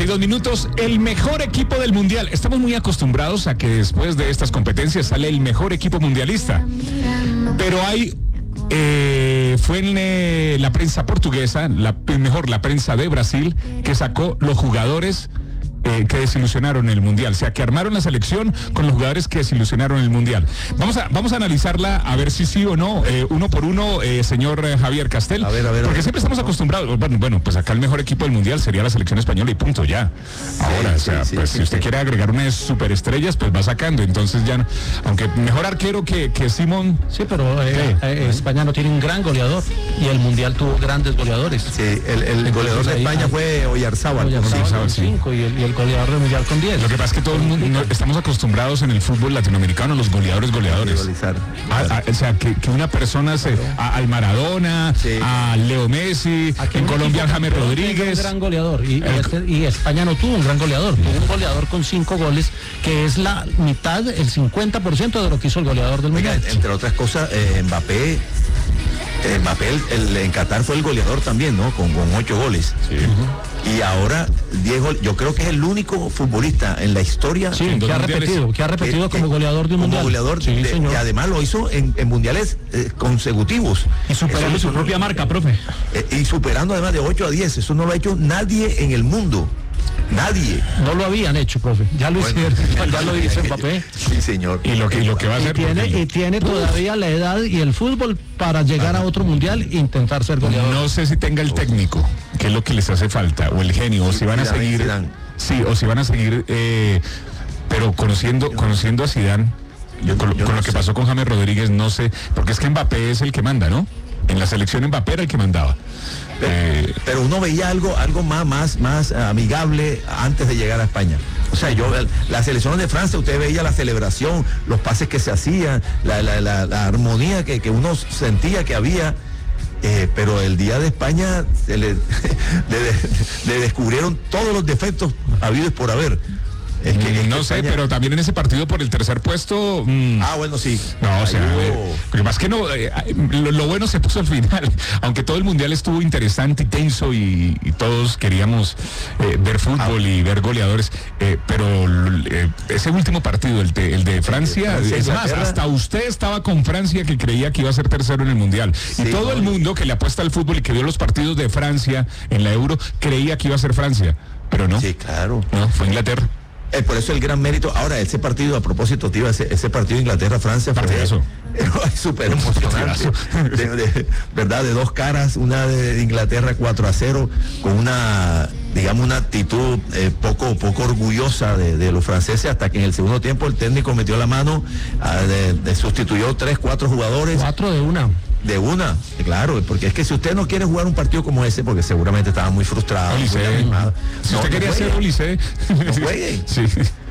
32 minutos, el mejor equipo del mundial. Estamos muy acostumbrados a que después de estas competencias sale el mejor equipo mundialista. Pero fue en la prensa portuguesa, la prensa de Brasil, que sacó los jugadores que desilusionaron el mundial, o sea, que armaron la selección con los jugadores que desilusionaron el mundial. Vamos a analizarla a ver si sí o no, uno por uno, señor Javier Castel. A ver, porque siempre estamos acostumbrados. Bueno, pues acá el mejor equipo del mundial sería la selección española y punto, ya. Ahora, si usted quiere agregar unas superestrellas, pues va sacando. Entonces ya, aunque mejor arquero que Simón. Sí, pero España no tiene un gran goleador y el mundial tuvo grandes goleadores. Sí, el goleador de España fue Oyarzábal. Sí. Y el goleador del mundial con 10. Lo que pasa es que todo el mundo estamos acostumbrados en el fútbol latinoamericano a los goleadores. O sea, que una persona al Maradona, sí, a Leo Messi, en Colombia a James Rodríguez. Un gran goleador y España no tuvo un gran goleador, tuvo un goleador con 5 goles, que es la mitad, el 50% de lo que hizo el goleador del mundial. Entre otras cosas, Mbappé en Qatar fue el goleador también, ¿no? Con 8 goles. Sí. Y ahora Diego, yo creo que es el único futbolista en la historia que ha repetido como goleador de un mundial. Goleador y además lo hizo en mundiales consecutivos. Y superando su propia marca, profe. Y superando además de 8 a 10. Eso no lo ha hecho nadie en el mundo. Nadie. No lo habían hecho, profe. Ya lo hicieron. Ya lo dice Mbappé. Sí, señor. Y lo que va a hacer. Y tiene todavía la edad y el fútbol para llegar a otro mundial e intentar ser goleador. No sé si tenga el técnico, que es lo que les hace falta, o el genio, o si van a seguir. Sí, o si van a seguir, pero conociendo a Zidane, con lo que pasó con James Rodríguez, no sé, porque es que Mbappé es el que manda, ¿no? En la selección Mbappé era el que mandaba. Pero uno veía algo más amigable antes de llegar a España. O sea, la selección de Francia, usted veía la celebración, los pases que se hacían, la armonía que uno sentía que había. Pero el día de España le descubrieron todos los defectos habidos por haber. No sé, España... pero también en ese partido por el tercer puesto. Bueno, sí. No, o sea, más que no, lo bueno se puso al final. Aunque todo el mundial estuvo interesante y tenso y todos queríamos ver fútbol y ver goleadores, pero ese último partido, el de Francia, es más, hasta usted estaba con Francia, que creía que iba a ser tercero en el mundial. Sí, y todo el mundo que le apuesta al fútbol y que vio los partidos de Francia en la Euro creía que iba a ser Francia, pero no. Sí, claro. No, fue Inglaterra. Por eso el gran mérito. Ahora, ese partido, a propósito, tío, ese partido Inglaterra-Francia fue súper emocionante. ¿Verdad? De dos caras, una de Inglaterra 4-0, con una actitud poco orgullosa de los franceses, hasta que en el segundo tiempo el técnico metió la mano, sustituyó 3-4 jugadores. 4 de una. Claro, porque es que si usted no quiere jugar un partido como ese, porque seguramente estaba muy frustrado, si usted quería ser Ulises, no juegue. Sí.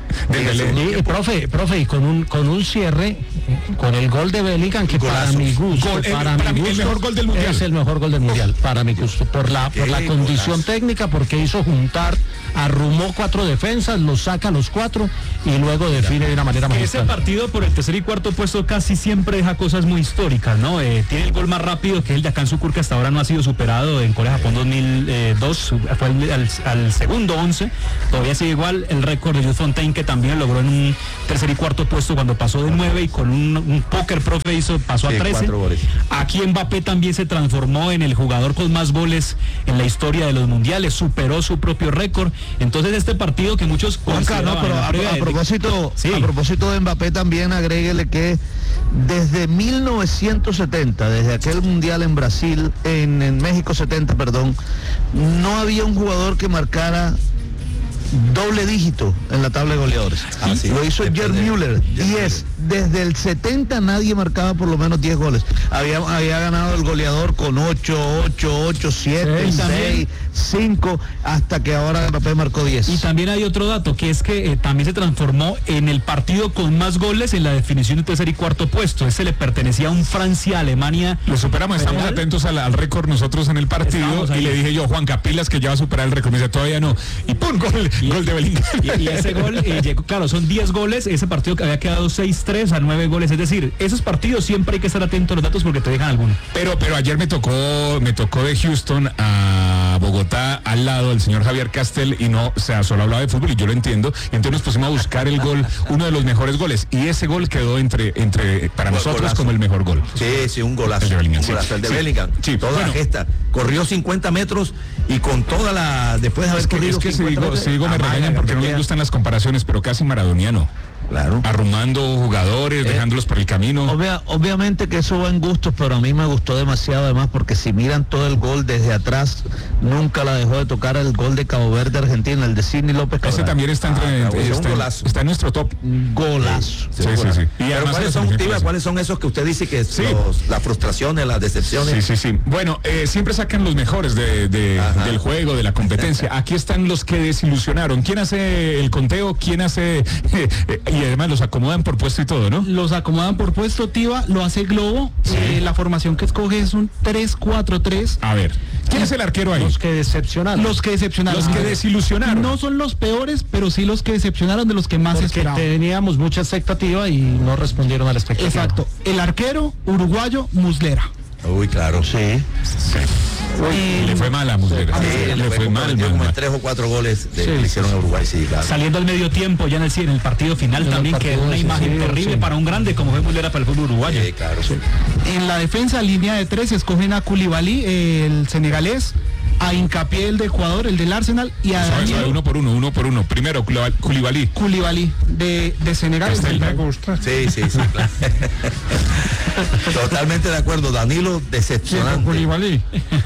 Profe, y con un cierre, con el gol de Bellingham, que para mi gusto, el mejor gol del mundial. Es el mejor gol del mundial, para mi gusto, por la condición técnica, porque hizo arrumó 4 defensas, los saca los 4 y luego define de una manera magistral. Ese partido por el tercer y cuarto puesto casi siempre deja cosas muy históricas, ¿no? Tiene el gol más rápido, que es el de Akan Sukur, que hasta ahora no ha sido superado en Corea-Japón 2002, fue al segundo 11, todavía sigue igual el récord de Jules Fontaine, que también logró en un tercer y cuarto puesto cuando pasó de 9 y con un póker, profe, pasó a 13. Aquí Mbappé también se transformó en el jugador con más goles en la historia de los mundiales, superó su propio récord. Entonces este partido que muchos consideraban... pero a propósito de Mbappé, también agréguele que desde 1970, desde aquel mundial en Brasil, en México 70, perdón, no había un jugador que marcara doble dígito en la tabla de goleadores. Lo hizo Gerd Müller, 10. Desde el 70 nadie marcaba por lo menos 10 goles. Había ganado el goleador con 8, 7, 6, 5, hasta que ahora Mbappé marcó 10. Y también hay otro dato, que es que también se transformó en el partido con más goles en la definición de tercer y cuarto puesto. Ese le pertenecía a un Francia-Alemania. Lo superamos, estamos atentos al récord nosotros en el partido, y le dije yo, Juan Capilas, que ya va a superar el récord, me dice, todavía no, y ¡pum! Gol de Bellingham. Y ese gol llegó, claro, son 10 goles, ese partido que había quedado 6-3 a 9 goles, es decir, esos partidos siempre hay que estar atento a los datos porque te dejan alguno. Pero ayer me tocó de Houston a Bogotá al lado, el señor Javier Castel, y no, o sea, solo hablaba de fútbol y yo lo entiendo, y entonces nos pusimos a buscar el gol, uno de los mejores goles, y ese gol quedó entre para nosotros golazo. Como el mejor gol. Sí, un golazo. El de Bellingham. El de Bellingham. Sí, toda la gesta. Corrió 50 metros y con toda la... Después de haber corrido... Es que si digo me regañan porque no les gustan las comparaciones, pero casi maradoniano. Claro. Arrumando jugadores, dejándolos por el camino. Obviamente que eso va en gustos, pero a mí me gustó demasiado además porque si miran todo el gol desde atrás, nunca la dejó de tocar el gol de Cabo Verde Argentina, el de Sidney López Cabral. Ese también está está en nuestro top. Golazo. Sí. Y pero ¿cuáles son esos que usted dice que las frustraciones, las decepciones? Sí. Bueno, siempre sacan los mejores del juego, de la competencia. Aquí están los que desilusionaron. ¿Quién hace el conteo? ¿Quién hace y además los acomodan por puesto y todo, ¿no? Los acomodan por puesto, Tiva, lo hace Globo. Sí. La formación que escoge es un 3-4-3. A ver, ¿quién es el arquero ahí? Los que decepcionaron. Los que desilusionaron. No son los peores, pero sí los que decepcionaron, de los que más esperaban. Teníamos mucha expectativa y no respondieron a la expectativa. Exacto. El arquero uruguayo, Muslera. Uy, claro. Sí. Le fue mal a Muslera. Le fue mal. Como 3 o 4 goles le hicieron a Uruguay, sí, claro. Saliendo al medio tiempo, ya en el partido final también, que es una imagen terrible para un grande como fue Muslera para el fútbol uruguayo. Sí, claro. Sí. En la defensa, línea de 3, escogen a Koulibaly, el senegalés, a Hincapié, el de Ecuador, el del Arsenal, y a Daniel. Uno por uno. Primero, Koulibaly. Koulibaly, de Senegal. Me gusta. Sí, claro. Totalmente de acuerdo. Danilo, decepcionante. Koulibaly.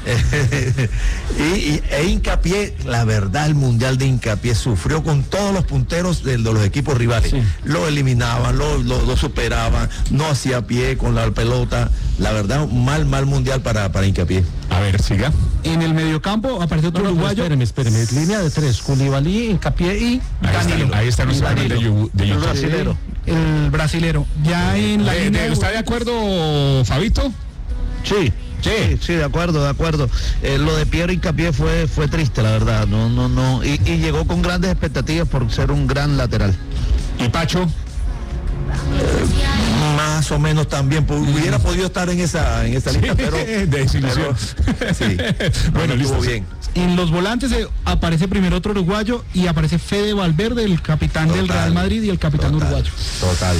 e Hincapié, la verdad, el Mundial de Hincapié sufrió con todos los punteros de los equipos rivales. Sí. Lo eliminaban, lo superaban, no hacía pie con la pelota. La verdad, mal Mundial para Hincapié. A ver, siga. En el mediocampo apareció otro uruguayo. Espéreme. Línea de 3, Koulibaly, Hincapié y Danilo. Ahí está nuestro el brasilero. El brasilero. Ya en la línea. ¿Está de acuerdo, Fabito? Sí, de acuerdo. Lo de Piero Hincapié fue triste, la verdad. No. Y llegó con grandes expectativas por ser un gran lateral. ¿Y Pacho? Más o menos también hubiera podido estar en esa lista, pero desilusión. Sí. Bueno, listo. Bien. En los volantes aparece primero otro uruguayo y aparece Fede Valverde, el capitán del Real Madrid y el capitán uruguayo. Total.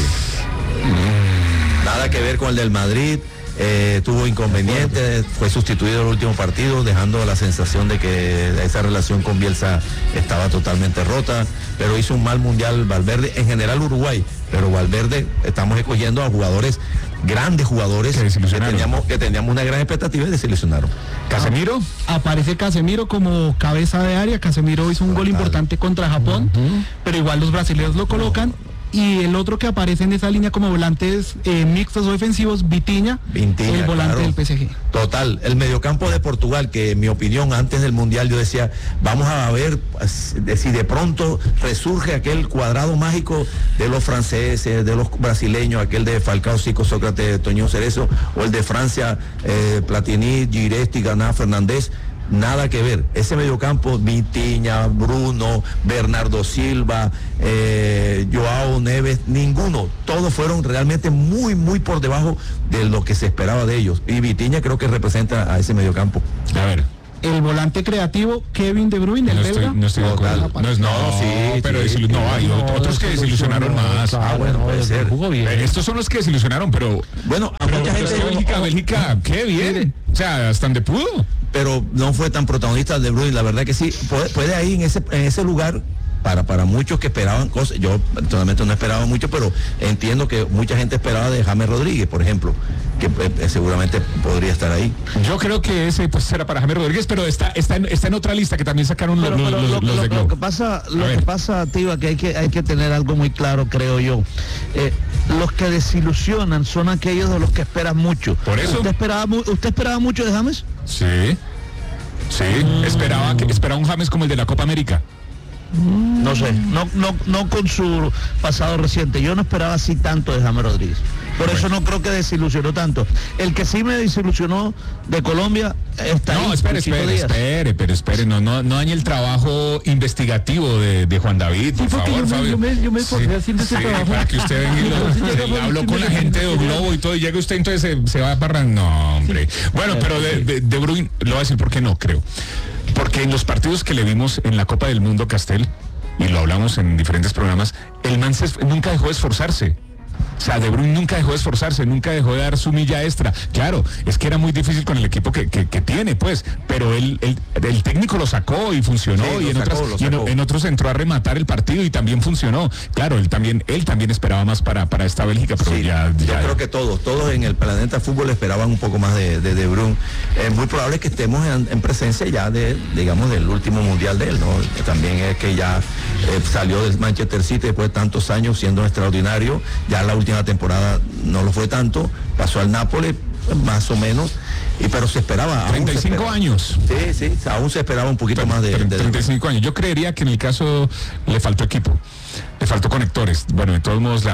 Nada que ver con el del Madrid. Tuvo inconvenientes, fue sustituido en el último partido, dejando la sensación de que esa relación con Bielsa estaba totalmente rota, pero hizo un mal Mundial Valverde, en general Uruguay, pero Valverde estamos escogiendo a grandes jugadores que teníamos una gran expectativa y desilusionaron. ¿Casemiro? Aparece Casemiro como cabeza de área. Casemiro hizo un gol importante contra Japón, pero igual los brasileños lo colocan. Y el otro que aparece en esa línea como volantes mixtos o defensivos, Vitinha, el volante del PSG. Total, el mediocampo de Portugal, que en mi opinión antes del Mundial yo decía, vamos a ver si de pronto resurge aquel cuadrado mágico de los franceses, de los brasileños, aquel de Falcao, Zico, Sócrates, Toño Cerezo, o el de Francia, Platini, Giresti, Ganá, Fernández. Nada que ver, ese mediocampo, Vitinha, Bruno, Bernardo Silva, Joao Neves, ninguno, todos fueron realmente muy por debajo de lo que se esperaba de ellos, y Vitinha creo que representa a ese mediocampo. A ver. El volante creativo, Kevin De Bruyne, el belga. No estoy de acuerdo. Hay otros que desilusionaron más. Bueno, puede ser. Jugó bien. Estos son los que desilusionaron, pero... Bueno, a mucha gente... Bélgica, qué bien. O sea, hasta donde pudo. Pero no fue tan protagonista De Bruyne, la verdad que sí. Puede ahí en ese lugar... Para muchos que esperaban cosas, yo totalmente no esperaba mucho, pero entiendo que mucha gente esperaba de James Rodríguez, por ejemplo, que seguramente podría estar ahí. Yo creo que ese pues era para James Rodríguez, pero está en otra lista que también sacaron los de Globo. Lo que pasa, Tiva, que hay que tener algo muy claro, creo yo. Los que desilusionan son aquellos de los que esperan mucho. Por eso. ¿Usted esperaba mucho de James? Sí. Esperaba un James como el de la Copa América. No sé, no con su pasado reciente. Yo no esperaba así tanto de James Rodríguez. Por eso no creo que desilusionó tanto. El que sí me desilusionó de Colombia está ahí. No, espere, no dañe el trabajo investigativo de Juan David, por favor, Fabio. Yo me esforcé haciendo ese trabajo. Para que usted venga y habló con la gente de Globo y todo, y llega usted entonces se va a parrar. No, hombre. Bueno, pero de Bruyne, lo voy a decir porque no, creo. Porque en los partidos que le vimos en la Copa del Mundo, Castel, y lo hablamos en diferentes programas, el man nunca dejó de esforzarse. O sea, De Bruyne nunca dejó de esforzarse, nunca dejó de dar su milla extra. Claro, es que era muy difícil con el equipo que tiene, pues, pero el técnico lo sacó y funcionó, sí, y en otros entró a rematar el partido y también funcionó. Claro, él también esperaba más para esta Bélgica, pero sí, yo creo que todos en el planeta fútbol esperaban un poco más de Bruyne. Es muy probable que estemos en presencia ya digamos, del último mundial de él, ¿no? También es que ya salió del Manchester City después de tantos años siendo extraordinario. Ya la última temporada no lo fue tanto, pasó al Nápoles más o menos, pero se esperaba. 35 años. Sí, aún se esperaba un poquito más de 35 años. Yo creería que en el caso le faltó equipo, le faltó conectores. Bueno, de todos modos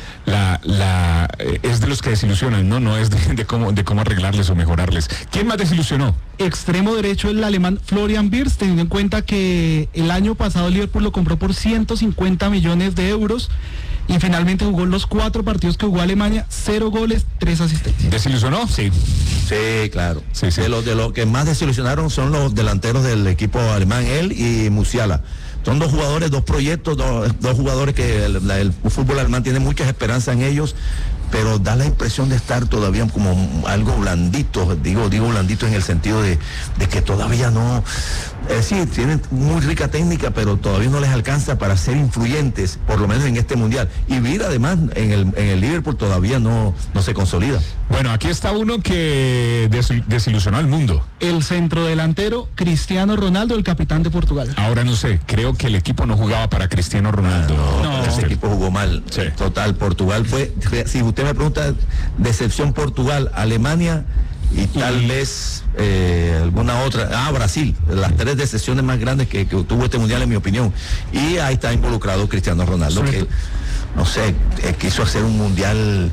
es de los que desilusionan, no es de cómo arreglarles o mejorarles. ¿Quién más desilusionó? Extremo derecho el alemán Florian Wirtz, teniendo en cuenta que el año pasado el Liverpool lo compró por 150 millones de euros y finalmente jugó los 4 partidos que jugó Alemania, 0 goles, 3 asistencias. ¿Desilusionó? Sí. Sí, claro. Sí. De los que más desilusionaron son los delanteros del equipo alemán, él y Musiala. Son 2 jugadores, 2 proyectos, dos jugadores que el fútbol alemán tiene muchas esperanzas en ellos, pero da la impresión de estar todavía como algo blandito, digo blandito en el sentido de que todavía no, sí, tienen muy rica técnica, pero todavía no les alcanza para ser influyentes, por lo menos en este mundial. Y Vir, además, en el Liverpool todavía no se consolida. Bueno, aquí está uno que desilusionó al mundo. El centrodelantero Cristiano Ronaldo, el capitán de Portugal. Ahora no sé, creo que el equipo no jugaba para Cristiano Ronaldo. No, ese equipo jugó mal. Sí. Total, Portugal fue, si usted me pregunta, decepción Portugal, Alemania y tal vez alguna otra, Brasil, las 3 decepciones más grandes que tuvo este mundial en mi opinión. Y ahí está involucrado Cristiano Ronaldo, que no sé, quiso hacer un mundial,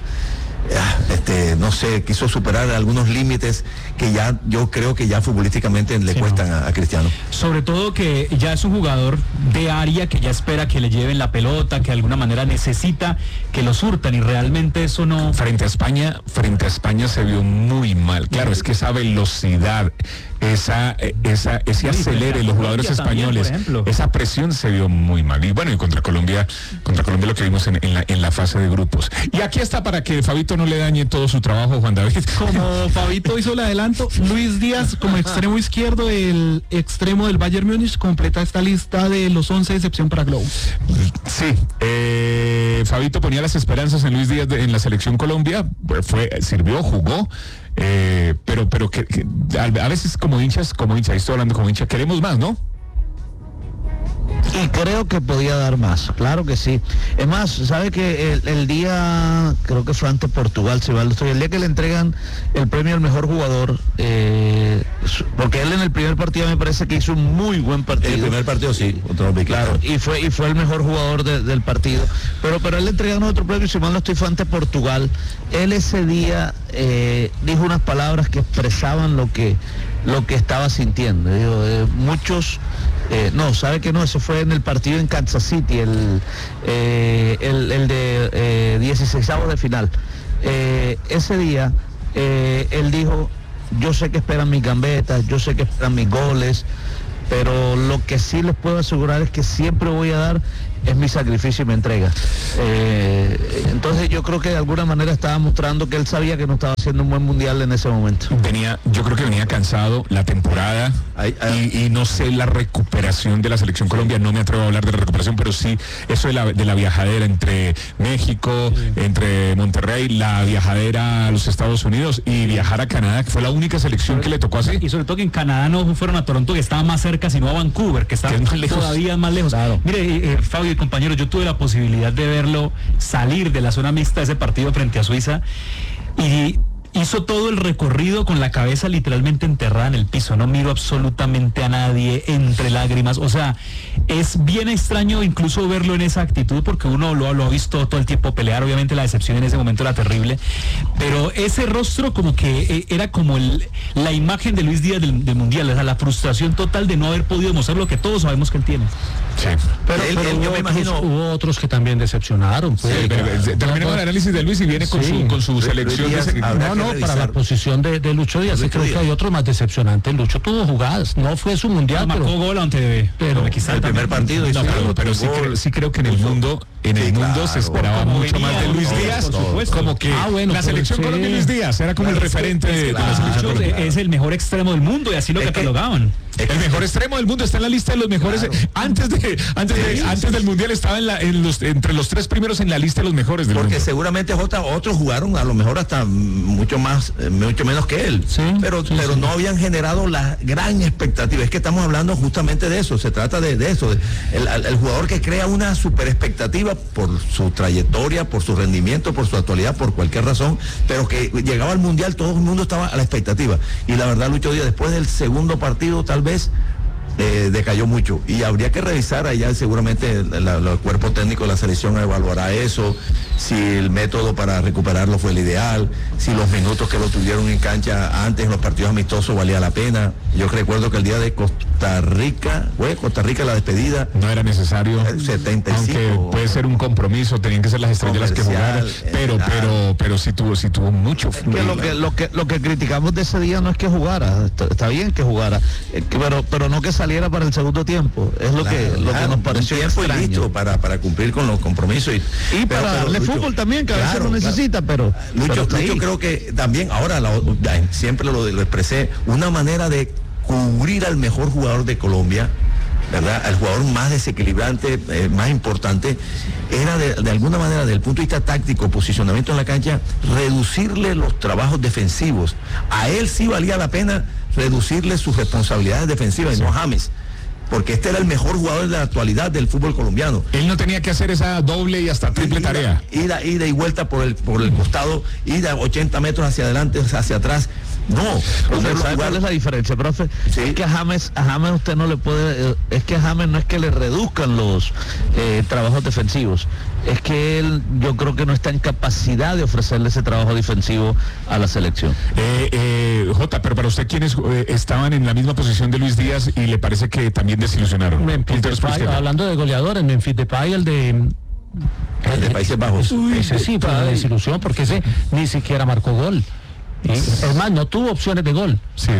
no sé, quiso superar algunos límites que ya yo creo que ya futbolísticamente le cuestan a Cristiano. Sobre todo que ya es un jugador de área que ya espera que le lleven la pelota, que de alguna manera necesita que lo surtan, y realmente eso no. Frente a España se vio muy mal. Claro, es que esa velocidad, ese acelere, los jugadores españoles, esa presión se vio muy mal. Y bueno, y contra Colombia lo que vimos en la fase de grupos. Y aquí está para que Fabito no le dañe todo su trabajo, Juan David. Como Fabito hizo el adelanto, Luis Díaz como extremo izquierdo, el extremo del Bayern Múnich, completa esta lista de los 11 de excepción para Globo. Sí, Fabito ponía las esperanzas en Luis Díaz en la selección Colombia, sirvió, jugó. Pero que a veces como hinchas, estoy hablando como hincha, queremos más, ¿no? Y creo que podía dar más, claro que sí. Es más, sabe que el día, creo que fue ante Portugal, el día que le entregan el premio al mejor jugador, porque él en el primer partido me parece que hizo un muy buen partido. El primer partido sí, claro, y fue el mejor jugador del partido. Pero él le entregaron otro premio, si mal no estoy, fue ante Portugal. Él ese día dijo unas palabras que expresaban lo que estaba sintiendo. Muchos, sabe que no, eso fue en el partido en Kansas City, el de 16avos de final. Ese día él dijo: yo sé que esperan mis gambetas, yo sé que esperan mis goles, pero lo que sí les puedo asegurar es que siempre voy a dar es mi sacrificio y mi entrega. Entonces yo creo que de alguna manera estaba mostrando que él sabía que no estaba haciendo un buen mundial en ese momento. Yo creo que venía cansado la temporada y no sé la recuperación de la selección Colombia, no me atrevo a hablar de la recuperación, pero sí eso de la viajadera entre México, entre Monterrey, la viajadera a los Estados Unidos y viajar a Canadá, que fue la única selección que le tocó así. Y sobre todo que en Canadá no fueron a Toronto, que estaba más cerca, sino a Vancouver, que estaba más lejos, todavía más lejos. Claro. Mire, Fabio y compañeros, yo tuve la posibilidad de verlo salir de la zona mixta de ese partido frente a Suiza y hizo todo el recorrido con la cabeza literalmente enterrada en el piso, no miro absolutamente a nadie, entre lágrimas. O sea, es bien extraño incluso verlo en esa actitud, porque uno lo ha visto todo el tiempo pelear. Obviamente la decepción en ese momento era terrible, pero ese rostro como que era como la imagen de Luis Díaz del Mundial, o sea, la frustración total de no haber podido mostrar lo que todos sabemos que él tiene. Sí. Pero yo me imagino hubo otros que también decepcionaron. Pues. Sí, terminemos el análisis de Luis y viene con su selección. para la posición de Lucho Díaz. Creo que hay otro más decepcionante. Lucho tuvo jugadas, no fue su mundial. No, marcó gol ante el primer partido. Pero sí creo que en el mundo se esperaba mucho más de Luis Díaz. Por supuesto. Como que la selección Colombia Luis Díaz era como el referente de la selección Colombia. Es el mejor extremo del mundo y así lo catalogaban. El mejor extremo del mundo está en la lista de los mejores. Antes del mundial estaba entre los 3 primeros en la lista de los mejores del mundo. Porque seguramente otros jugaron a lo mejor hasta mucho menos que él. Sí, pero no habían generado la gran expectativa. Es que estamos hablando justamente de eso. Se trata de eso. El jugador que crea una super expectativa por su trayectoria, por su rendimiento, por su actualidad, por cualquier razón, pero que llegaba al mundial, todo el mundo estaba a la expectativa. Y la verdad, Lucho Díaz, después del segundo partido, tal vez decayó mucho y habría que revisar allá, seguramente el cuerpo técnico de la selección evaluará eso, si el método para recuperarlo fue el ideal, si los minutos que lo tuvieron en cancha antes en los partidos amistosos valía la pena. Yo recuerdo que el día de Costa Rica la despedida no era necesario, 75, aunque puede ser un compromiso, tenían que ser las estrellas las que jugaran, pero sí tuvo mucho. Es que lo que criticamos de ese día no es que jugara, está bien que jugara, pero no que saliera para el segundo tiempo, es lo que nos pareció tiempo extraño. Y listo para cumplir con los compromisos y para darle fútbol también, que a veces lo necesita, pero Lucho creo que también ahora siempre lo expresé, una manera de cubrir al mejor jugador de Colombia, ¿verdad? Al jugador más desequilibrante, más importante, era de alguna manera, desde el punto de vista táctico, posicionamiento en la cancha, reducirle los trabajos defensivos. A él sí valía la pena reducirle sus responsabilidades defensivas, y no a James, porque este era el mejor jugador de la actualidad del fútbol colombiano. Él no tenía que hacer esa doble y hasta triple tarea. Ida y vuelta por el costado, ida 80 metros hacia adelante, hacia atrás. No, ¿cuál es la diferencia, profe? Sí. Es que a James usted no le puede, es que a James no es que le reduzcan los trabajos defensivos, es que él, yo creo que no está en capacidad de ofrecerle ese trabajo defensivo a la selección. Jota, pero para usted, ¿quiénes estaban en la misma posición de Luis Díaz y le parece que también desilusionaron? Hablando de goleadores, Memphis Depay, el de Países Bajos. Ese sí fue una desilusión porque ese ni siquiera marcó gol. Es más, no tuvo opciones de gol. Sí,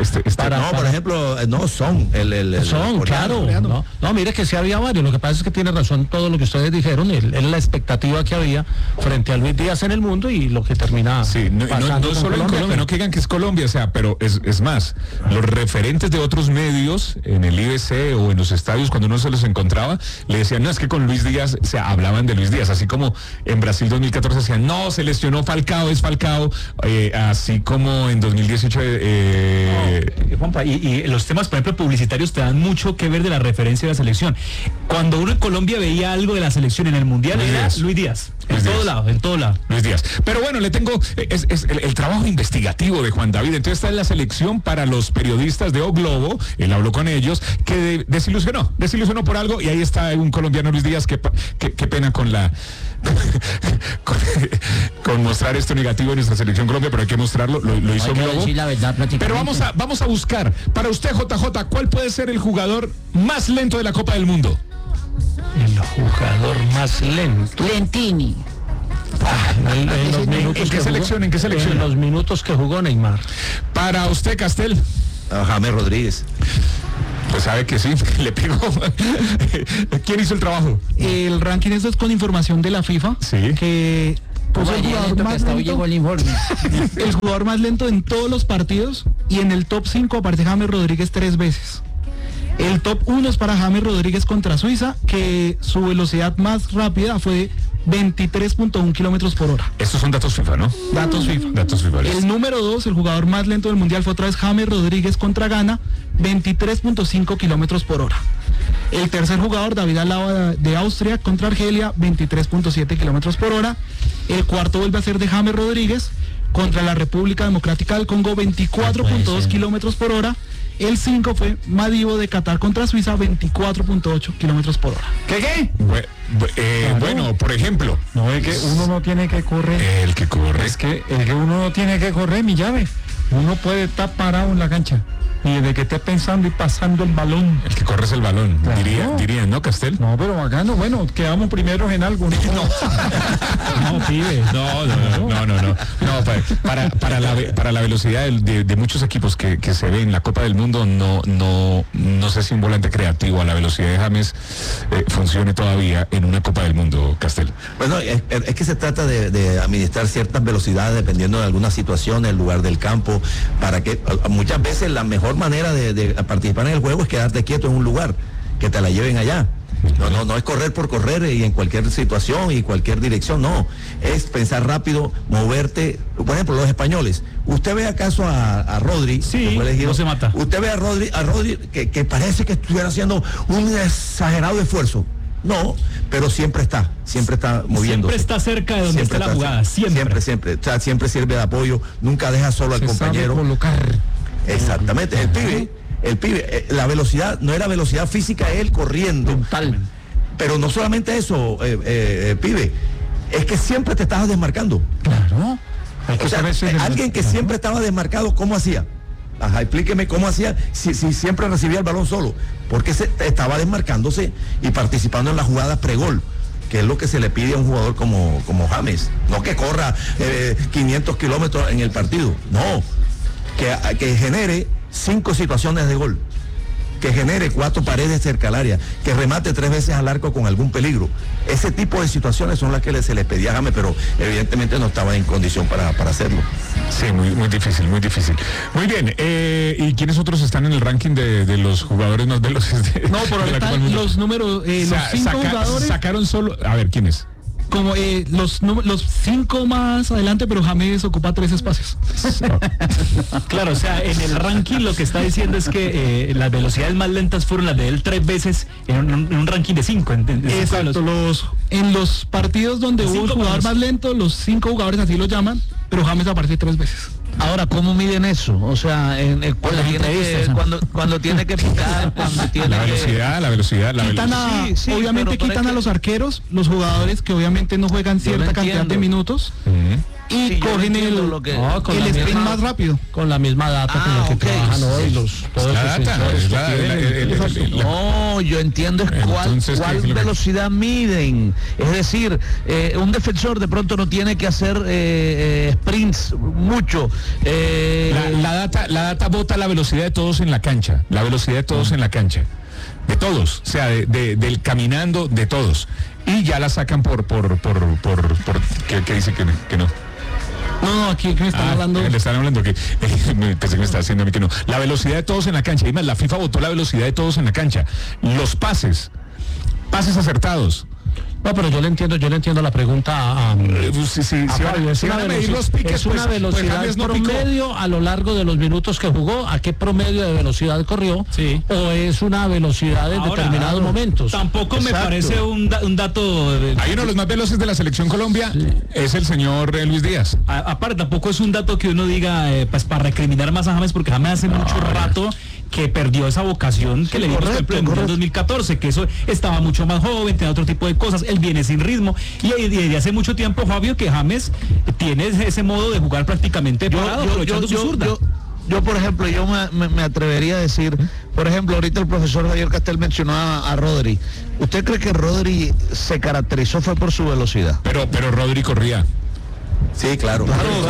por ejemplo, Son, claro. No, mire que sí había varios. Lo que pasa es que tiene razón todo lo que ustedes dijeron. Es la expectativa que había frente a Luis Díaz en el mundo y lo que termina. Sí, no solo en Colombia, no que digan que es Colombia, pero es más, los referentes de otros medios en el IBC o en los estadios, cuando uno se los encontraba, le decían, no, es que con Luis Díaz, hablaban de Luis Díaz, así como en Brasil 2014 decían, no, se lesionó Falcao, es Falcao, así como en 2018 Juanpa, y los temas, por ejemplo, publicitarios te dan mucho que ver de la referencia de la selección. Cuando uno en Colombia veía algo de la selección en el mundial, era Luis Díaz. En todo lado. Luis Díaz. Pero bueno, le tengo el trabajo investigativo de Juan David. Entonces está en la selección para los periodistas de O Globo. Él habló con ellos, que desilusionó por algo, y ahí está un colombiano, Luis Díaz, qué pena con con mostrar esto negativo en nuestra selección Colombia, pero hay que mostrarlo, lo hizo Globo. Pero vamos a buscar, para usted, JJ, ¿cuál puede ser el jugador más lento de la Copa del Mundo? El jugador más lento. Lentini. En los minutos ¿En qué selección? En los minutos que jugó Neymar. Para usted, Castel. James Rodríguez. Pues sabe que sí, le pegó. ¿Quién hizo el trabajo? El ranking es con información de la FIFA. Sí. Que puso el jugador más lento. El jugador más lento en todos los partidos, y en el top 5 aparece James Rodríguez 3 veces. El top 1 es para James Rodríguez contra Suiza, que su velocidad más rápida fue 23.1 kilómetros por hora. Estos son datos FIFA, ¿no? Datos FIFA. El número 2, el jugador más lento del mundial, fue otra vez James Rodríguez contra Ghana, 23.5 kilómetros por hora. El tercer jugador, David Alaba de Austria contra Argelia, 23.7 kilómetros por hora. El cuarto vuelve a ser de James Rodríguez contra la República Democrática del Congo, 24.2 kilómetros por hora. El 5 fue Madibo de Qatar contra Suiza, 24.8 kilómetros por hora. ¿Qué? Bueno, por ejemplo. No, es que uno no tiene que correr. El que corre. Es que uno no tiene que correr, mi llave. Uno puede estar parado en la cancha. Y de que esté pensando y pasando el balón. El que corre es el balón, Claro. dirían, ¿no, Castel? No, pero bacano, bueno, quedamos primeros en algo. No, No, pibe. No, para la velocidad de muchos equipos que se ven en la Copa del Mundo, no sé si un volante creativo a la velocidad de James funcione todavía en una Copa del Mundo, Castel. Bueno, es que se trata de administrar ciertas velocidades dependiendo de alguna situación, el lugar del campo, para que muchas veces la mejor manera de participar en el juego es quedarte quieto en un lugar, que te la lleven allá. No es correr por correr y en cualquier situación y cualquier dirección, no. Es pensar rápido, moverte. Por ejemplo, los españoles. Usted ve acaso a Rodri, sí, que fue elegido, no se mata. Usted ve a Rodri que parece que estuviera haciendo un exagerado esfuerzo. No, pero siempre está moviéndose. Siempre está cerca de donde está la jugada, siempre. O sea, siempre sirve de apoyo, nunca deja solo al compañero. Sabe colocar. Exactamente. El pibe, la velocidad, no era velocidad física, él corriendo. Totalmente. Pero no solamente eso, pibe, es que siempre te estabas desmarcando. Claro. O sea, alguien que siempre estaba desmarcado, ¿cómo hacía? Ajá, explíqueme cómo hacía si siempre recibía el balón solo, porque estaba desmarcándose y participando en las jugadas pregol, que es lo que se le pide a un jugador como James. No que corra 500 kilómetros en el partido, no, que genere 5 situaciones de gol, que genere 4 paredes cerca al área, que remate 3 veces al arco con algún peligro. Ese tipo de situaciones son las que se le pedía a James, pero evidentemente no estaba en condición para hacerlo. Sí, muy difícil, muy difícil. Muy bien, ¿y quiénes otros están en el ranking de los jugadores más veloces de No, por ahora están los números, los 5 jugadores. Sacaron solo, a ver, ¿quiénes? Como los 5 más adelante, pero James ocupa 3 espacios. Claro, o sea, en el ranking lo que está diciendo es que las velocidades más lentas fueron las de él 3 veces en un ranking de 5. Exacto, en los partidos donde hubo el jugador más lento, los 5 jugadores así lo llaman, pero James aparece 3 veces. Ahora, ¿cómo miden eso? O sea, cuando tiene que picar, cuando tiene la velocidad. Obviamente quitan a los arqueros, los jugadores que obviamente no juegan cierta cantidad de minutos. Y cogen el sprint más rápido. Con la misma data con la que trabajan hoy No, yo entiendo cuál velocidad miden. Es decir, un defensor de pronto no tiene que hacer sprints mucho. La data bota la velocidad de todos en la cancha. La velocidad de todos en la cancha. De todos, o sea, del caminando de todos. Y ya la sacan por que dice que no. No, aquí me están hablando. Le están hablando que pensé que me estaba haciendo a mí que no. La velocidad de todos en la cancha. Y más, la FIFA votó la velocidad de todos en la cancha. Los pases acertados. No, pero yo le entiendo la pregunta a es una velocidad promedio a lo largo de los minutos que jugó, ¿a qué promedio de velocidad corrió? Sí. ¿O es una velocidad en determinados momentos? Tampoco me parece un dato... Hay uno de los más veloces de la selección Colombia, es el señor Luis Díaz. Aparte, tampoco es un dato que uno diga pues para recriminar más a James, porque James hace mucho rato que perdió esa vocación que le dio en 2014, que eso estaba mucho más joven, tenía otro tipo de cosas, él viene sin ritmo, y desde hace mucho tiempo, Fabio, que James tiene ese modo de jugar prácticamente parado, aprovechando su zurda. Yo, por ejemplo, me atrevería a decir, por ejemplo, ahorita el profesor Javier Castel mencionó a Rodri. ¿Usted cree que Rodri se caracterizó fue por su velocidad? Pero Rodri corría. Sí, claro.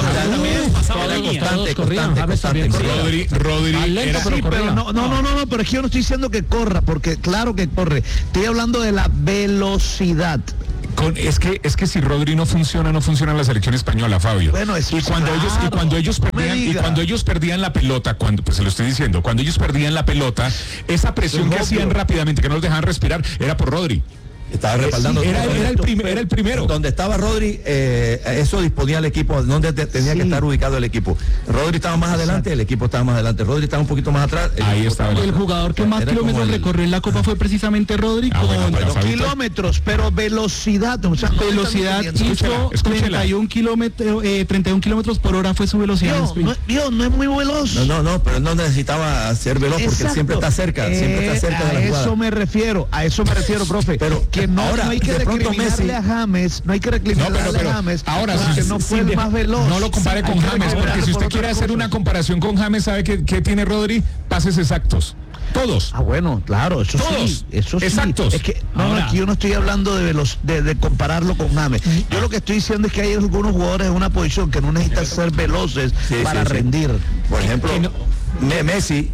Constante. Rodri era, pero no, pero es que yo no estoy diciendo que corra, porque claro que corre. Estoy hablando de la velocidad. Es que si Rodri no funciona la selección española, Fabio. Bueno, cuando ellos perdían la pelota, pues se lo estoy diciendo, cuando ellos perdían la pelota, esa presión que hacían rápidamente, que no los dejaban respirar, era por Rodri. Estaba respaldando. Era el primero. Donde estaba Rodri, eso disponía el equipo, donde tenía que estar ubicado el equipo. Rodri estaba más adelante, el equipo estaba más adelante. Rodri estaba un poquito más atrás. Ahí estaba. El jugador que más kilómetros recorrió en la Copa fue precisamente Rodri. Kilómetros, pero velocidad. O sea, velocidad hizo 31 kilómetros por hora fue su velocidad. No es muy veloz. No, pero él no necesitaba ser veloz porque siempre está cerca de la jugada. A eso me refiero, profe. Pero que no hay que recriminarle a James, a James, ahora porque no fue el más veloz. No lo compare con James, porque si usted quiere hacer una comparación con James, ¿sabe qué tiene Rodri? Pases exactos. Todos. Bueno, claro, eso sí. Exactos. Es que aquí yo no estoy hablando de compararlo con James. Yo lo que estoy diciendo es que hay algunos jugadores en una posición que no necesitan ser veloces para rendir. Por ejemplo, Messi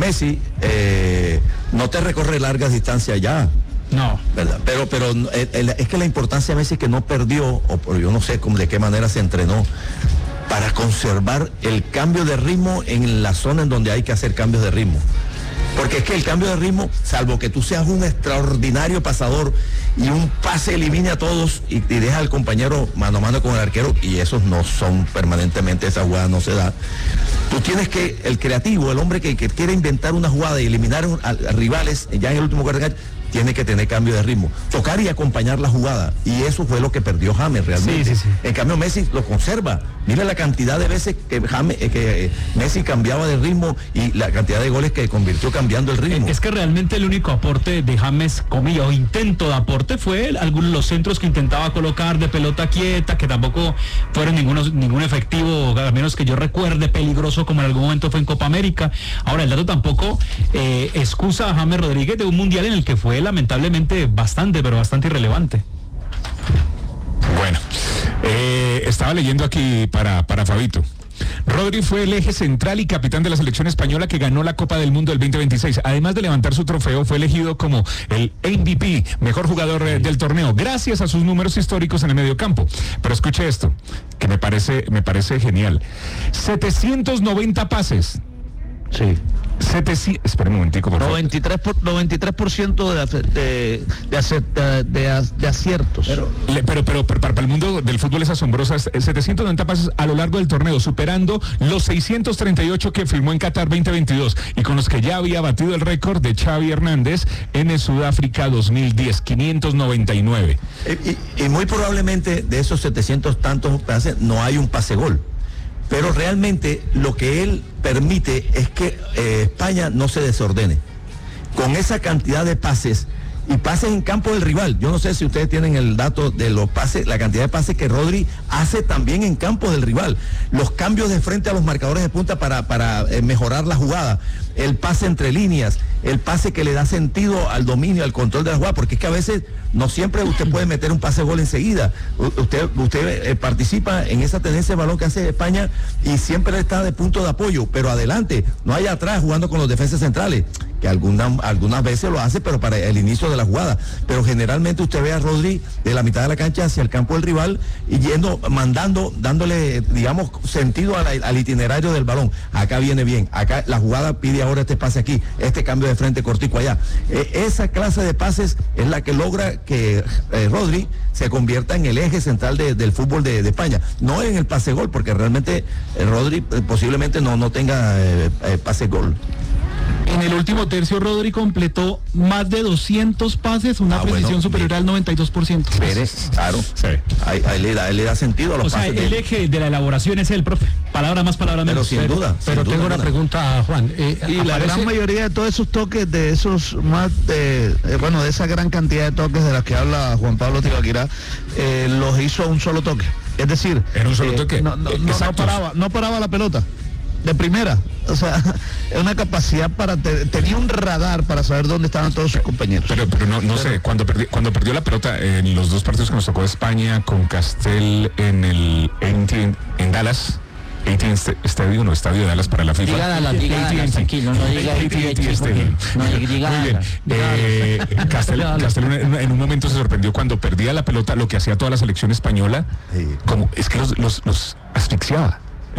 no te recorre largas distancias ya. No. ¿Verdad? Pero es que la importancia de Messi es que no perdió, o yo no sé de qué manera se entrenó, para conservar el cambio de ritmo en la zona en donde hay que hacer cambios de ritmo. Porque es que el cambio de ritmo, salvo que tú seas un extraordinario pasador y un pase elimine a todos y deja al compañero mano a mano con el arquero, y esos no son permanentemente, esa jugada no se da. Tú tienes que, el creativo, el hombre que quiere inventar una jugada y eliminar a rivales ya en el último cuarto de cancha, tiene que tener cambio de ritmo, tocar y acompañar la jugada, y eso fue lo que perdió James realmente. Sí. En cambio Messi lo conserva. Mira la cantidad de veces que Messi cambiaba de ritmo y la cantidad de goles que convirtió cambiando el ritmo. Es que realmente el único aporte de James, comillas, o intento de aporte, fue algunos de los centros que intentaba colocar de pelota quieta, que tampoco fueron ningún efectivo, al menos que yo recuerde, peligroso como en algún momento fue en Copa América. Ahora, el dato tampoco excusa a James Rodríguez de un mundial en el que fue lamentablemente bastante irrelevante. Bueno, estaba leyendo aquí para Fabito. Rodri fue el eje central y capitán de la selección española que ganó la Copa del Mundo del 2026. Además de levantar su trofeo, fue elegido como el MVP, mejor jugador del torneo, gracias a sus números históricos en el mediocampo. Pero escuche esto, que me parece genial. 790 pases. Sí. Espera un momentico, por favor. 93% de aciertos. Pero para el mundo del fútbol es asombrosa. 790 pases a lo largo del torneo, superando los 638 que firmó en Qatar 2022 y con los que ya había batido el récord de Xavi Hernández en el Sudáfrica 2010, 599. Y muy probablemente de esos 700 tantos pases no hay un pase gol. Pero realmente lo que él permite es que España no se desordene. Con esa cantidad de pases, y pases en campo del rival. Yo no sé si ustedes tienen el dato de los pases, la cantidad de pases que Rodri hace también en campo del rival. Los cambios de frente a los marcadores de punta para mejorar la jugada. El pase entre líneas, el pase que le da sentido al dominio, al control de la jugada, porque es que a veces no siempre usted puede meter un pase gol enseguida. Usted participa en esa tendencia de balón que hace España y siempre está de punto de apoyo, pero adelante, no hay atrás jugando con los defensas centrales, que algunas veces lo hace, pero para el inicio de la jugada. Pero generalmente usted ve a Rodri de la mitad de la cancha hacia el campo del rival y dándole, digamos, sentido al itinerario del balón. Acá viene bien, acá la jugada pide ahora este pase aquí, este cambio de frente cortico allá. Esa clase de pases es la que logra que Rodri se convierta en el eje central del fútbol de España, no en el pase gol, porque realmente Rodri posiblemente no tenga pase gol. En el último tercio, Rodri completó más de 200 pases, una precisión superior al 92%. Claro. Sí. Ahí le da sentido a los pases. O sea, el eje de la elaboración es el profe. Palabra más, palabra menos. Sin duda. Pero tengo una pregunta, Juan. Y la gran mayoría de todos esos toques, de esos de esa gran cantidad de toques de las que habla Juan Pablo Tibaquirá, los hizo a un solo toque. Es decir, ¿era un solo toque? No paraba la pelota. De primera, o sea, es una capacidad tenía un radar para saber dónde estaban todos sus compañeros. Pero no sé, cuando perdió la pelota en los dos partidos que nos tocó España con Castel en Dallas, AT&T Stadium o Estadio de Dallas para la FIFA. Diga Dallas, tranquilo, no diga AT&T Stadium. Muy bien. Castel en un momento se sorprendió cuando perdía la pelota, lo que hacía toda la selección española, como es que los asfixiaba.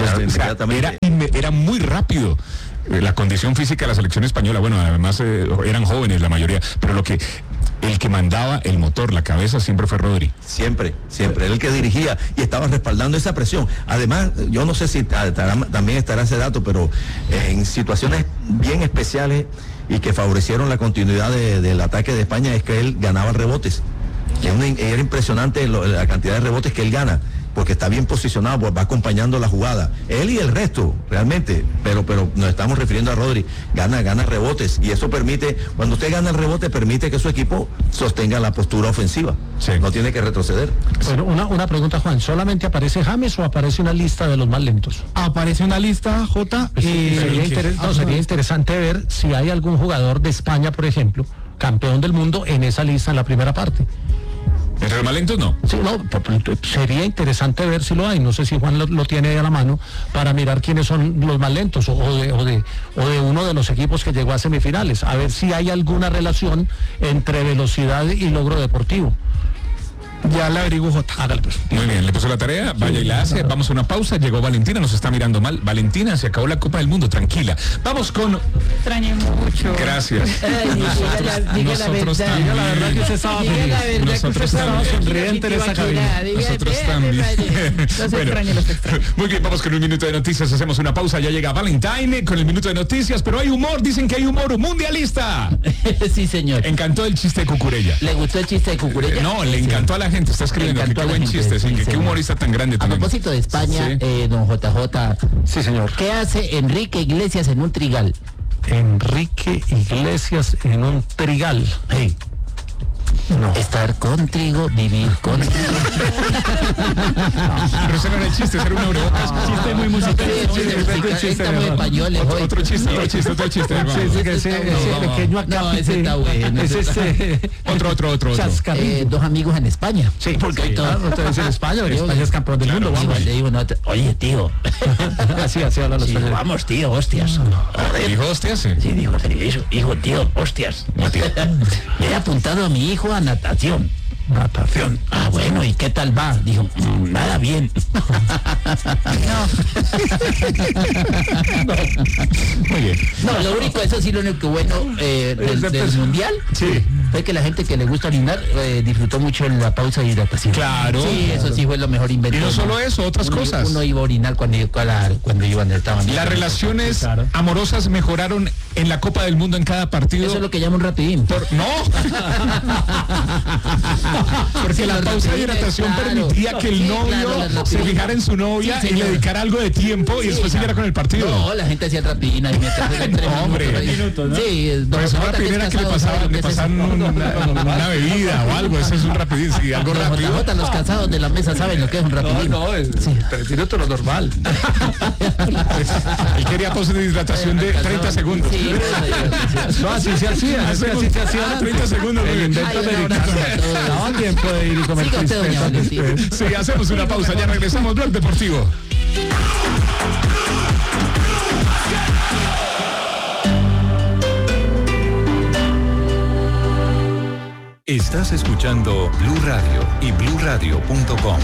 Era muy rápido. La condición física de la selección española, bueno, además eran jóvenes la mayoría, pero el que mandaba el motor, la cabeza, siempre fue Rodri. Siempre, el que dirigía y estaba respaldando esa presión. Además, yo no sé si también estará ese dato, pero en situaciones bien especiales y que favorecieron la continuidad del ataque de España, es que él ganaba rebotes. Era impresionante la cantidad de rebotes que él gana. porque está bien posicionado, pues va acompañando la jugada. Él y el resto, realmente, pero nos estamos refiriendo a Rodri, gana rebotes, y eso permite, cuando usted gana el rebote, permite que su equipo sostenga la postura ofensiva. Sí. No tiene que retroceder. Bueno, una pregunta, Juan, ¿solamente aparece James o aparece una lista de los más lentos? Aparece una lista, Jota. Sería interesante ver si hay algún jugador de España, por ejemplo, campeón del mundo, en esa lista en la primera parte. ¿Entre los más lentos no? Sí, no, sería interesante ver si lo hay. No sé si Juan lo tiene ahí a la mano para mirar quiénes son los más lentos o de uno de los equipos que llegó a semifinales. A ver si hay alguna relación entre velocidad y logro deportivo. Ya la averiguo, Jota. Hágale pues. Muy bien, le puso la tarea, vaya y la hace. Vamos a una pausa, llegó Valentina, nos está mirando mal. Valentina, se acabó la Copa del Mundo, tranquila. Vamos con... Extrañé mucho. Gracias. Nosotros también. Diga la verdad que usted estaba feliz. Nosotros también. Sonriente en esa cabina. Nosotros también. Bueno, muy bien, vamos con un minuto de noticias, hacemos una pausa, ya llega Valentine con el minuto de noticias, pero hay humor, dicen que hay humor mundialista. Sí, señor. Encantó el chiste de Cucurella. ¿Le gustó el chiste de Cucurella? No, le encantó a la gente, está escribiendo que qué buen chiste, sí, qué humorista tan grande. A propósito de España, sí. Don JJ. Sí, señor. ¿Qué hace Enrique Iglesias en un trigal? Enrique Iglesias en un trigal. Hey. No. Estar contigo, vivir contigo. Pero ese no era el chiste, ese era un abrebocas. Chiste muy musical. Estamos españoles. Otro chiste. Ese pequeño acá. No, ese está bueno. Otro. Dos amigos en España. Sí, porque hay todos ustedes en España, porque España es campeón del mundo. Vamos. Le digo, oye, tío. Así hablan los españoles. Vamos, tío, hostias. ¿Dijo hostias? Sí, dijo, hijo, tío, hostias. Me he apuntado a mi hijo a natación. Ah, bueno, ¿y qué tal va? Dijo, nada bien. Muy bien. No, lo único, eso sí, lo único bueno del mundial, sí, fue que la gente que le gusta orinar disfrutó mucho la pausa de hidratación. Claro. Sí, eso sí fue lo mejor inventado. Y no solo eso, otras cosas. Uno iba a orinar cuando iban estaban. Las relaciones amorosas mejoraron en la Copa del Mundo en cada partido. Eso es lo que llamo un rapidín. No. Porque la pausa de hidratación permitía que el novio se fijara en su novia y le dedicara algo de tiempo y después siguiera con el partido. No, la gente hacía rapidina y mientras hombre. Minutos, sí, pues una primera que le pasaban una bebida o algo, eso es un rapidín, sí, algo rápido. Los casados de la mesa saben lo que es un rapidín. No, es 3 minutos lo normal. Él quería pausa de hidratación de 30 segundos. Sí, no, así se hacía. Así se hacía 30 segundos. El invento americano. Daban tiempo de ir y comer crispetas. Sí, hacemos una pausa, ya regresamos. Blog Deportivo. Estás escuchando Blue Radio y BlueRadio.com.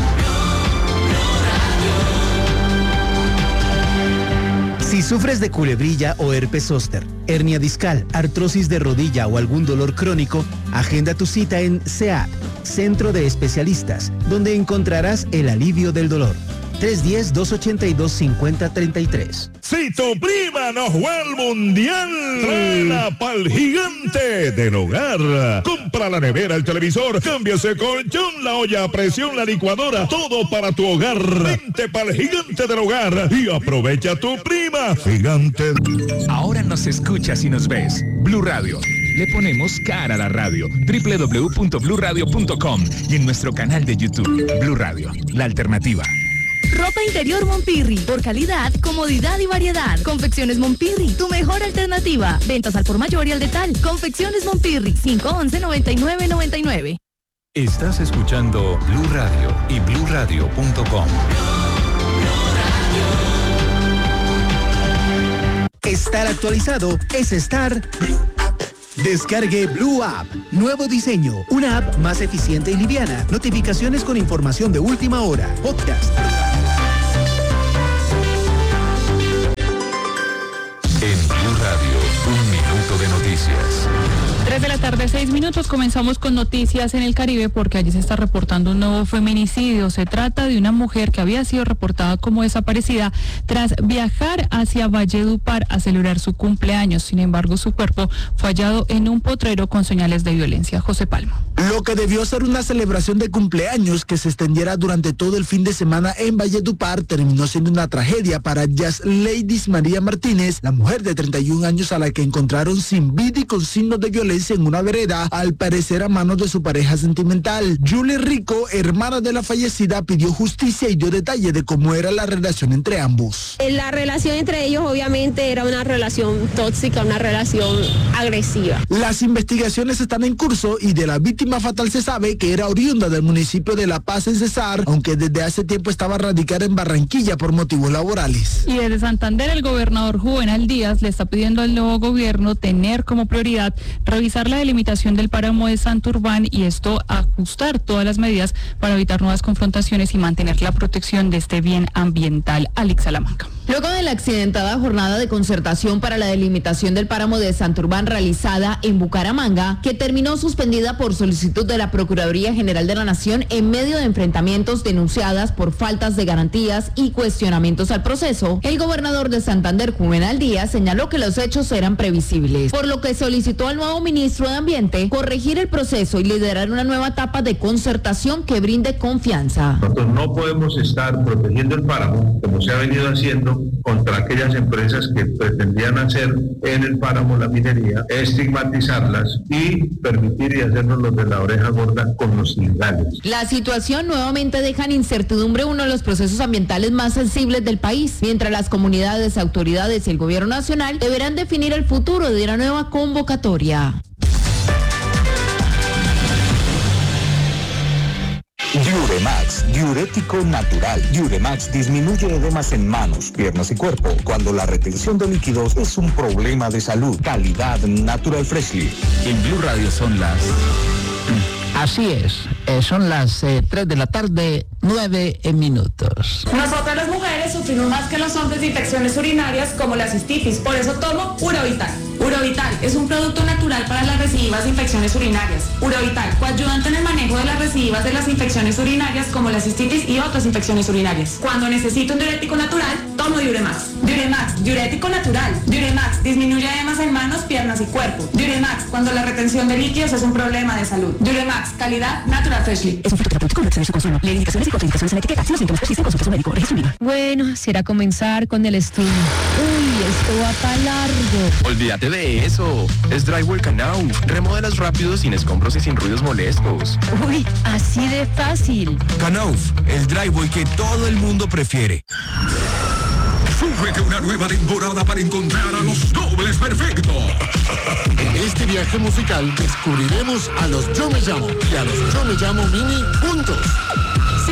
Si sufres de culebrilla o herpes zóster, hernia discal, artrosis de rodilla o algún dolor crónico, agenda tu cita en CEAD, Centro de Especialistas, donde encontrarás el alivio del dolor. 310-282-5033. Si tu prima no juega el mundial, tráela pa'l gigante del hogar. Compra la nevera, el televisor, cambia ese colchón, la olla a presión, la licuadora, todo para tu hogar. Vente pa'l gigante del hogar y aprovecha tu prima. Gigante. Ahora nos escuchas y nos ves. Blue Radio. Le ponemos cara a la radio. www.bluradio.com y en nuestro canal de YouTube. Blue Radio, la alternativa. Ropa interior Monpirri, por calidad, comodidad y variedad. Confecciones Monpirri, tu mejor alternativa. Ventas al por mayor y al detal. Confecciones Monpirri, 511-9999. Estás escuchando Blue Radio y BlueRadio.com. Estar actualizado es estar... Descargue Blue App. Nuevo diseño. Una app más eficiente y liviana. Notificaciones con información de última hora. Podcast. En Blue Radio, 1 minuto de noticias. 3 de la tarde, 6 minutos. Comenzamos con noticias en el Caribe porque allí se está reportando un nuevo feminicidio. Se trata de una mujer que había sido reportada como desaparecida tras viajar hacia Valledupar a celebrar su cumpleaños. Sin embargo, su cuerpo fue hallado en un potrero con señales de violencia. José Palma. Lo que debió ser una celebración de cumpleaños que se extendiera durante todo el fin de semana en Valledupar terminó siendo una tragedia para Jazz Ladies María Martínez, la mujer de 31 años a la que encontraron sin vida y con signos de violencia en una vereda, al parecer a manos de su pareja sentimental. Julie Rico, hermana de la fallecida, pidió justicia y dio detalle de cómo era la relación entre ambos. La relación entre ellos obviamente era una relación tóxica, una relación agresiva. Las investigaciones están en curso y de la víctima fatal se sabe que era oriunda del municipio de La Paz en Cesar, aunque desde hace tiempo estaba radicada en Barranquilla por motivos laborales. Y desde Santander el gobernador Juvenal Díaz le está pidiendo al nuevo gobierno tener como prioridad revisar la delimitación del páramo de Santurbán y esto ajustar todas las medidas para evitar nuevas confrontaciones y mantener la protección de este bien ambiental. Alex Salamanca. Luego de la accidentada jornada de concertación para la delimitación del páramo de Santurbán realizada en Bucaramanga, que terminó suspendida por solicitud de la Procuraduría General de la Nación en medio de enfrentamientos denunciadas por faltas de garantías y cuestionamientos al proceso, el gobernador de Santander, Juvenal Díaz, señaló que los hechos eran previsibles, por lo que solicitó al nuevo ministro de Ambiente corregir el proceso y liderar una nueva etapa de concertación que brinde confianza. Nosotros no podemos estar protegiendo el páramo, como se ha venido haciendo, contra aquellas empresas que pretendían hacer en el páramo la minería, estigmatizarlas y permitir y hacernos los de la oreja gorda con los ilegales. La situación nuevamente deja en incertidumbre uno de los procesos ambientales más sensibles del país, mientras las comunidades, autoridades y el gobierno nacional deberán definir el futuro de una nueva convocatoria. Diuremax, diurético natural. Diuremax disminuye edemas en manos, piernas y cuerpo cuando la retención de líquidos es un problema de salud. Calidad Natural Freshly. En Blue Radio son las... Así es, son las 3 de la tarde, 9 minutos. Nosotras las mujeres sufrimos más que los hombres de infecciones urinarias como la cistitis, por eso tomo Urovital. Urovital es un producto natural para las recidivas de infecciones urinarias. Urovital, coayudante en el manejo de las recidivas de las infecciones urinarias como la cistitis y otras infecciones urinarias. Cuando necesito un diurético natural, tomo Diuremax. Diuremax, diurético natural. Diuremax, disminuye edemas en manos, piernas y cuerpo. Diuremax, cuando la retención de líquidos es un problema de salud. Diuremax, calidad Natural Freshly. Es un fruto terapéutico con reacciones de consumo. Lee indicaciones y contraindicaciones en la etiqueta. Si los síntomas persisten, consulte a su médico. Registro. Bueno, será comenzar con el estudio. Uy, esto va para largo. Olvídate de eso. Es Drywall Knauf. Remodelas rápido, sin escombros y sin ruidos molestos. Uy, así de fácil. Knauf, el drywall que todo el mundo prefiere. Súbete una nueva temporada para encontrar a los dobles perfectos. En este viaje musical descubriremos a los Yo Me Llamo y a los Yo Me Llamo Mini juntos.